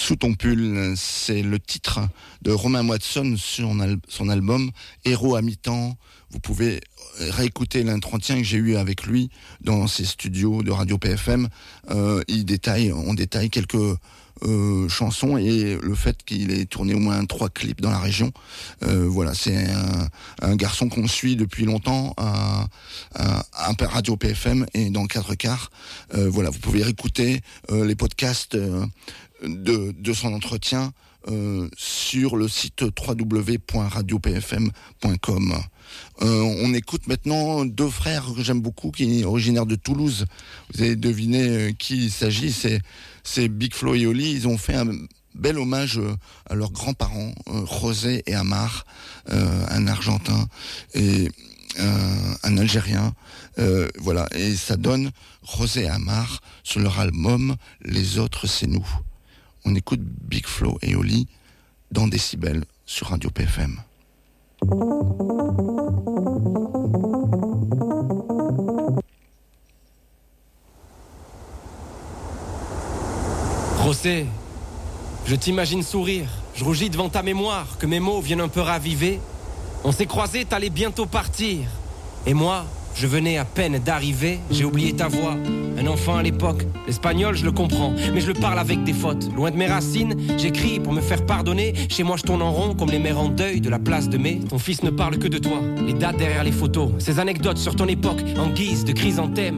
Sous ton pull, c'est le titre de Romain Watson sur son album Héros à mi-temps. Vous pouvez réécouter l'entretien que j'ai eu avec lui dans ses studios de Radio PFM. On détaille quelques chansons et le fait qu'il ait tourné au moins 3 clips dans la région. Voilà, c'est un garçon qu'on suit depuis longtemps à Radio PFM et dans 4 quarts. Voilà, vous pouvez réécouter les podcasts de son entretien sur le site www.radiopfm.com. On écoute maintenant 2 frères que j'aime beaucoup, qui sont originaires de Toulouse. Vous avez deviné qui il s'agit, c'est Big Flo et Oli. Ils ont fait un bel hommage à leurs grands-parents, José et Amar, un Argentin et un Algérien. Voilà, et ça donne José et Amar sur leur album Les Autres C'est Nous. On écoute Big Flo et Oli dans Décibel sur Radio PFM. José, je t'imagine sourire, je rougis devant ta mémoire, que mes mots viennent un peu raviver. On s'est croisés, t'allais bientôt partir, et moi, je venais à peine d'arriver, j'ai oublié ta voix, un enfant à l'époque. L'espagnol, je le comprends, mais je le parle avec des fautes. Loin de mes racines, j'écris pour me faire pardonner. Chez moi, je tourne en rond comme les mères en deuil de la place de mai. Ton fils ne parle que de toi, les dates derrière les photos, ces anecdotes sur ton époque en guise de chrysanthème.